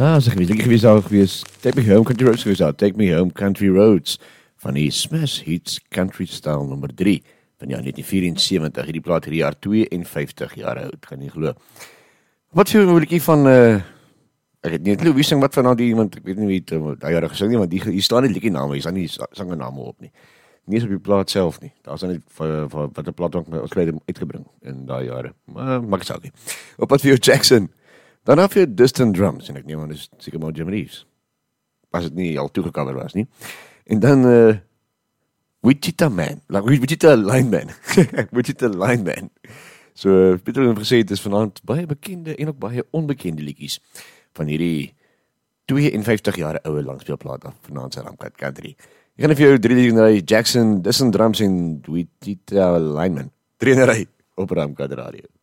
As ek gewees daar gewees, Take Me Home Country Roads gewees daar, Take Me Home Country Roads, van die Smash Hits Country Style nommer 3, van jaar 1974, hierdie plaat hierdie jaar 52 jaar oud, kan nie glo. Wat vir een liekie van, ek het nie het wie sing wat van die, want ek weet nie wie het daai jare gesing nie, want hier staan nie liekie name, hier staan nie sange name op nie. Nie eens op die plaat self nie, daar is dan net wat die plaat ons gelede uitgebring in daai jare, maar maak het saak nie. Op wat vir jou Jackson, daarna vir Distant Drums, en ek neem aan, dis seker maar Jim Reeves, as het nie al toegecover was nie. En dan Wichita Lineman, Wichita Lineman. So, Pieter het gesê, het is vanavond baie bekende en ook baie onbekende liedjies van hierdie 52 jare oude langspeelplaat af vanavond sy Ramkat Country. Ek gaan vir jou 3 liedjies in 'n ry, Jackson, Distant Drums en Wichita Lineman. 3 in 'n ry op Ramkat Radio.